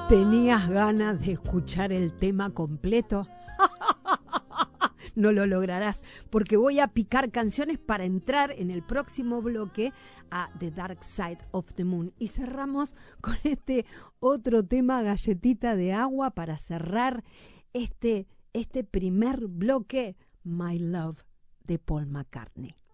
¿Tenías ganas de escuchar el tema completo? No lo lograrás, porque voy a picar canciones para entrar en el próximo bloque a The Dark Side of the Moon. Y cerramos con este otro tema, galletita de agua, para cerrar este primer bloque, My Love, de Paul McCartney.